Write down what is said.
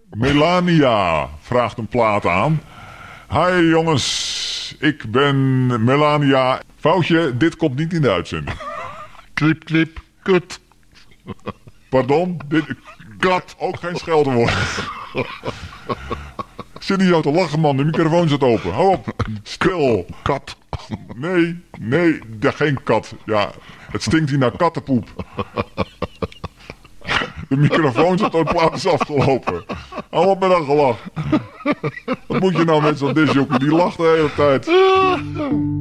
Melania vraagt een plaat aan. Hi jongens, ik ben Melania. Foutje, dit komt niet in de uitzending. Klip, klip, kut. Pardon? Kat, ook geen scheldwoord. Zit niet zo te lachen, man. De microfoon zit open. Hou op. Stil. Kat. Nee, geen kat. Ja, het stinkt hier naar kattenpoep. De microfoon zit op plaats afgelopen. Hou op met dat gelach. Wat moet je nou met zo'n disjockey? Die lacht de hele tijd.